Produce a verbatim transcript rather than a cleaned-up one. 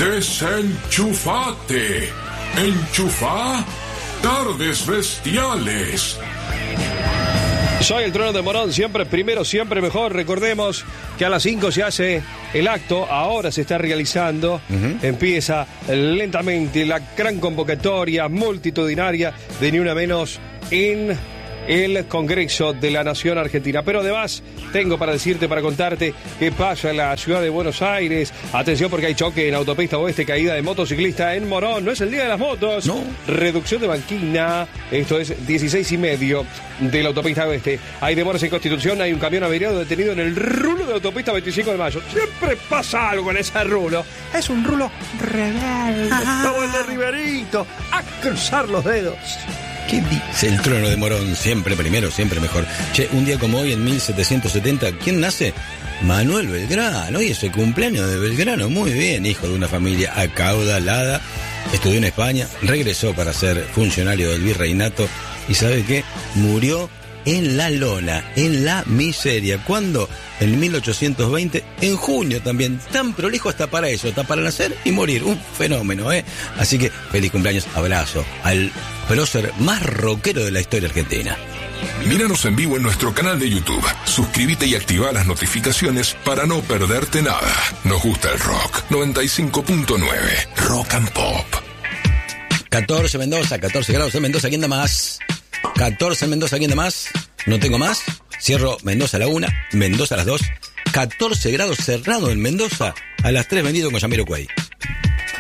Desenchufate. Enchufá Tardes Bestiales. Soy el Trono de Morón, siempre primero, siempre mejor. Recordemos que a las cinco se hace el acto, ahora se está realizando. Uh-huh. Empieza lentamente la gran convocatoria multitudinaria de Ni Una Menos en el Congreso de la Nación Argentina. Pero además tengo para decirte, para contarte qué pasa en la ciudad de Buenos Aires. Atención porque hay choque en Autopista Oeste, caída de motociclista en Morón. No es el día de las motos. No. Reducción de banquina. Esto es dieciséis y medio de la Autopista Oeste. Hay demoras en Constitución. Hay un camión averiado detenido en el rulo de Autopista veinticinco de mayo. Siempre pasa algo en ese rulo. Es un rulo rebelde. Como el de Riverito. A cruzar los dedos. ¿Qué dice el Trono de Morón? Siempre primero, siempre mejor. Che, un día como hoy, en mil setecientos setenta, ¿quién nace? Manuel Belgrano. Hoy es el cumpleaños de Belgrano. Muy bien, hijo de una familia acaudalada. Estudió en España, regresó para ser funcionario del virreinato. ¿Y sabe qué? Murió en la lona, en la miseria. ¿Cuándo? En mil ochocientos veinte, en junio también. Tan prolijo hasta para eso, hasta para nacer y morir. Un fenómeno, ¿eh? Así que, feliz cumpleaños, abrazo al prócer más rockero de la historia argentina. Míranos en vivo en nuestro canal de YouTube. Suscríbete y activa las notificaciones para no perderte nada. Nos gusta el rock. noventa y cinco punto nueve Rock and Pop. catorce Mendoza, catorce grados en Mendoza. ¿Quién da más? catorce en Mendoza. ¿Quién da más? No tengo más. Cierro Mendoza a la una, Mendoza a las dos. catorce grados cerrado en Mendoza. A las tres vendido con Yamiro Cuey.